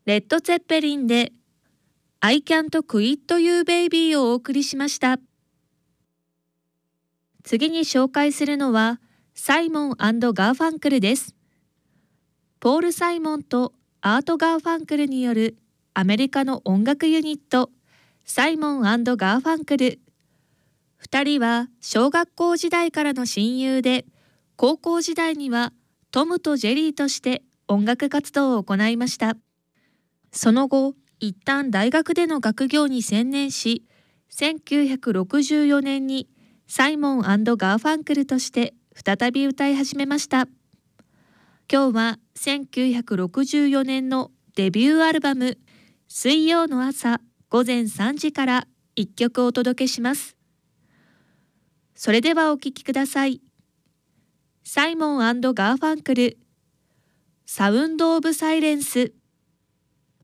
レッド・ツェッペリンで I Can't Quit You Baby をお送りしました。次に紹介するのはサイモン&ガーファンクルです。ポール・サイモンとアート・ガーファンクルによるアメリカの音楽ユニットサイモン&ガーファンクル。2人は小学校時代からの親友で、高校時代にはトムとジェリーとして音楽活動を行いました。その後、一旦大学での学業に専念し、1964年にサイモン&ガーファンクルとして再び歌い始めました。今日は1964年のデビューアルバム水曜の朝午前3時から1曲お届けします。それではお聴きください。サイモン&ガーファンクル、サウンド・オブ・サイレンス。